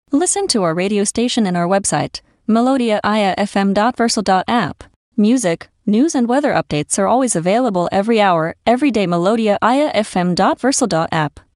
Listen to our radio station and our website, melodiaIAFM.versal.app. Music, news and weather updates are always available every hour, every day. melodiaIAFM.versal.app.